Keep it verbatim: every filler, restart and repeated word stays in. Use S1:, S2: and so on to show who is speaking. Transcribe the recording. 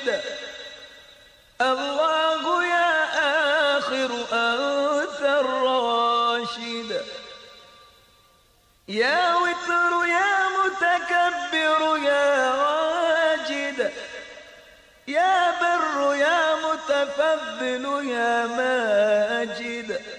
S1: واحد. الله يا آخر أنت الراشد، يا وتر يا متكبر يا واجد، يا بر يا متفضل يا ماجد.